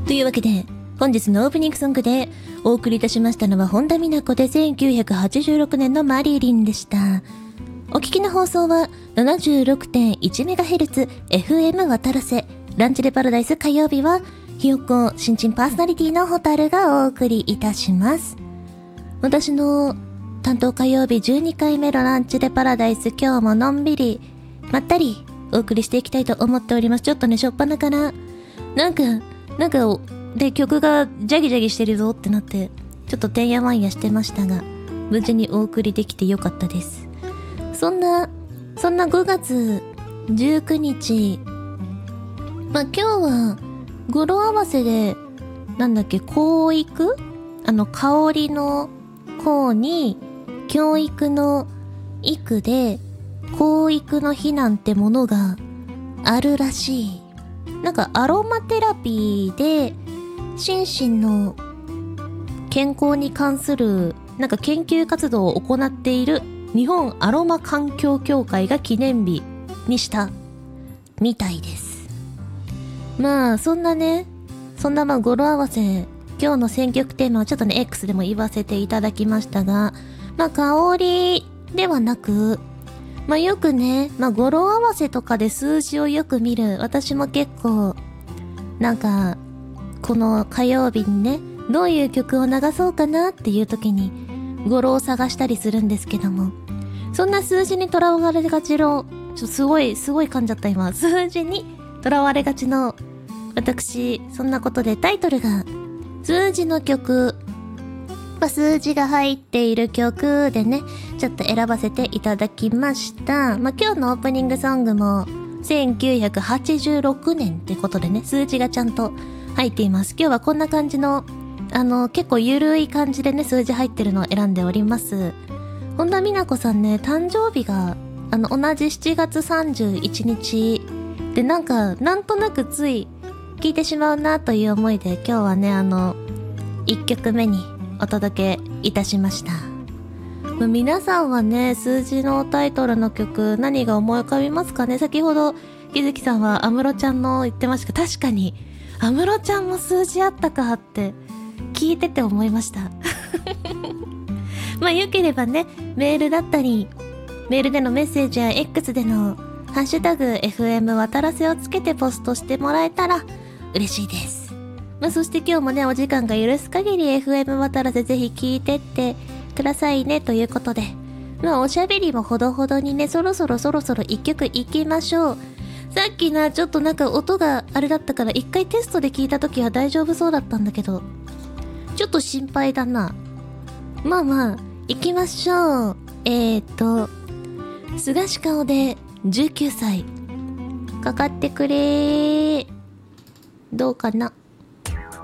というわけで、本日のオープニングソングでお送りいたしましたのは本田美奈子で1986年のマリリンでした。お聞きの放送は 76.1MHz FM 渡良瀬ランチでパラダイス。火曜日はひよこ新人パーソナリティのホタルがお送りいたします。私の担当火曜日12回目のランチでパラダイス、今日ものんびりまったりお送りしていきたいと思っております。ちょっとね、しょっぱなからなんかで曲がジャギジャギしてるぞってなってちょっとてんやわんやしてましたが、無事にお送りできてよかったです。そんな5月19日、今日は語呂合わせで教育、香りの香に教育の育で教育の日なんてものがあるらしい。アロマテラピーで心身の健康に関する研究活動を行っている日本アロマ環境協会が記念日にしたみたいです。そんな語呂合わせ、今日の選曲テーマはちょっとね X でも言わせていただきましたが、香りではなく、よくね、語呂合わせとかで数字をよく見る私も結構この火曜日にね、どういう曲を流そうかなっていう時に語呂を探したりするんですけども、そんな数字にとらわれがちのすごい噛んじゃった今。数字にとらわれがちの私、そんなことでタイトルが数字の曲、数字が入っている曲でね、ちょっと選ばせていただきました。今日のオープニングソングも1986年ってことでね、数字がちゃんと入っています。今日はこんな感じの結構ゆるい感じでね、数字入ってるのを選んでおります。本田美奈子さんね、誕生日が同じ7月31日で、なんとなくつい聞いてしまうなという思いで、今日はね1曲目にお届けいたしました。皆さんはね、数字のタイトルの曲何が思い浮かびますかね。先ほど木月さんは安室ちゃんの言ってましたが、確かに安室ちゃんも数字あったかって聞いてて思いましたよければね、メールだったり、メールでのメッセージや X でのハッシュタグ FM 渡らせをつけてポストしてもらえたら嬉しいです。そして今日もね、お時間が許す限り FM 渡らせぜひ聞いてってくださいねということで、おしゃべりもほどほどにね、そろそろ一曲いきましょう。さっきちょっと音があれだったから一回テストで聞いた時は大丈夫そうだったんだけど、ちょっと心配だな。行きましょう。菅氏顔で19歳かかってくれー。どうかな。